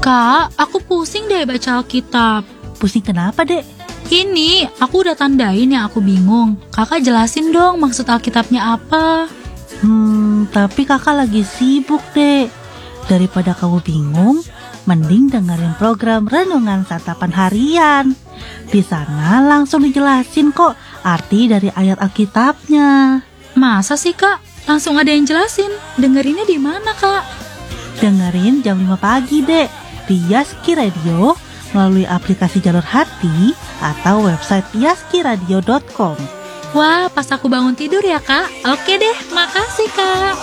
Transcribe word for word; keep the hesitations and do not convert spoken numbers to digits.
Kak, aku pusing deh baca Alkitab. Pusing kenapa, Dek? Ini, aku udah tandain yang aku bingung. Kakak jelasin dong maksud Alkitabnya apa. Hmm, tapi kakak lagi sibuk, Dek. Daripada kamu bingung, mending dengerin program Renungan Santapan Harian. Di sana langsung dijelasin kok arti dari ayat Alkitabnya. Masa sih, Kak? Langsung ada yang jelasin. Dengerinnya di mana, Kak? Dengerin jam lima pagi, Dek, di Yaski Radio melalui aplikasi Jalur Hati atau website yaski radio dot com. Wah, pas aku bangun tidur ya, Kak. Oke deh, makasih, Kak.